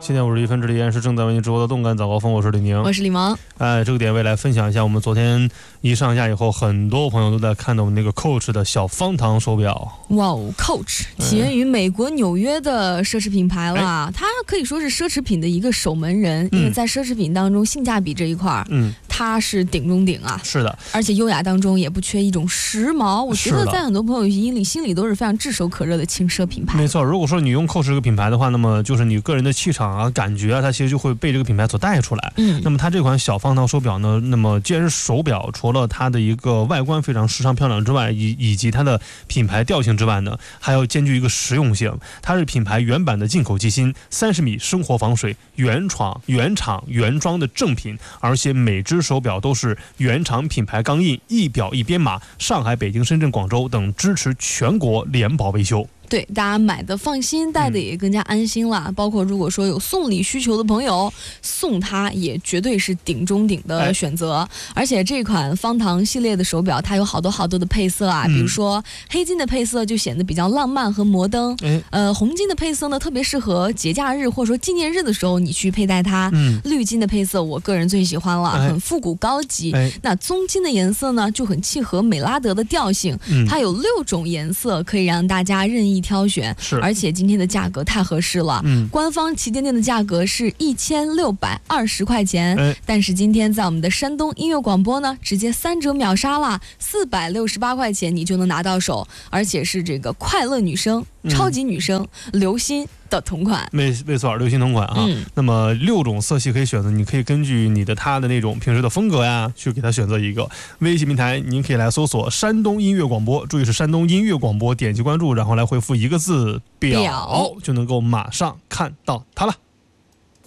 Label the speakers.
Speaker 1: 现在51分，这里依然是正在为您直播的动感早高峰，我是李宁，
Speaker 2: 我是李萌。
Speaker 1: 这个点位来分享一下，我们昨天一上架以后，很多朋友都在看到我们那个 Coach 的小方糖手表。
Speaker 2: 哇哦 ，Coach 起源于美国纽约的奢侈品牌了，它可以说是奢侈品的一个守门人，因为在奢侈品当中性价比这一块，它是顶中顶啊。
Speaker 1: 是的，
Speaker 2: 而且优雅当中也不缺一种时髦。我觉得在很多朋友心里都是非常炙手可热的轻奢品牌。
Speaker 1: 没错，如果说你用 Coach 这个品牌的话，那么就是你个人的气场啊、感觉啊，它其实就会被这个品牌所带出来。那么它这款小方糖手表呢，那么既然是手表，除了它的一个外观非常时尚漂亮之外，以及它的品牌调性之外呢，还要兼具一个实用性。它是品牌原版的进口机芯，30米生活防水，原厂原装的正品，而且每只手表都是原厂品牌钢印，一表一编码，上海、北京、深圳、广州等支持全国联保维修。
Speaker 2: 对，大家买的放心，戴的也更加安心了。包括如果说有送礼需求的朋友，送它也绝对是顶中顶的选择。而且这款方糖系列的手表，它有好多的配色啊，比如说黑金的配色就显得比较浪漫和摩登，红金的配色呢特别适合节假日或者说纪念日的时候你去佩戴它。绿金的配色我个人最喜欢了，很复古高级。那棕金的颜色呢就很契合美拉德的调性，它有6种颜色可以让大家任意挑选，而且今天的价格太合适了。官方旗舰店的价格是1620块钱，但是今天在我们的山东音乐广播呢，直接3折秒杀了，468块钱你就能拿到手，而且是这个快乐女生、超级女生、流心的同款。
Speaker 1: 没错，流行同款啊。那么6种色系可以选择，你可以根据它的那种平时的风格呀，去给它选择一个。微信平台您可以来搜索山东音乐广播，注意是山东音乐广播，点击关注，然后来回复1个字表，就能够马上看到它了。